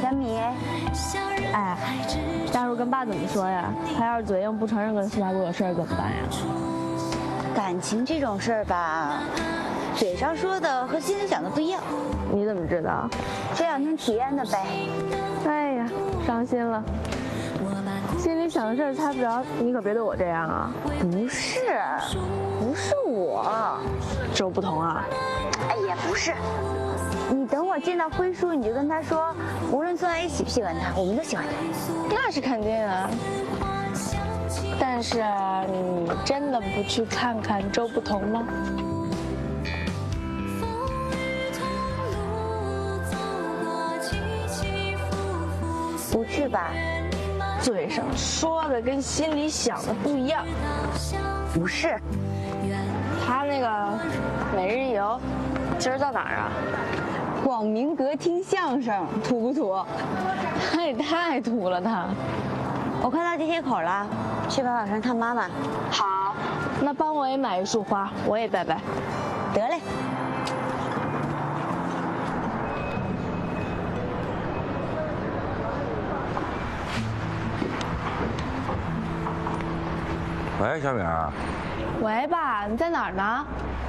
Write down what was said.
小米， 哎，大叔跟爸怎么说呀？他要是嘴硬不承认跟司法部有事儿怎么办呀？ 感情这种事儿吧，嘴上说的和心里想的不一样。 你怎么知道？ 这两天体验的呗。 哎呀，伤心了。心里想的事儿猜不着，你可别对我这样啊！ 不是我， 这不同啊。 哎呀，不是。你等我见到辉叔，你就跟他说，无论宋阿姨喜不喜欢他，我们都喜欢他。 那是肯定啊。但是你真的不去看看周不同吗？ 不去吧？ 嘴上说的跟心里想的不一样。 不是。 他那个每日一游，今儿到哪儿啊？ 广明阁听相声，土不土？ 他也太土了他。 我快到地铁口了，去把网上看妈妈。 好，那帮我也买一束花，我也拜拜。 得嘞。 喂，小敏儿。 喂，爸，你在哪儿呢？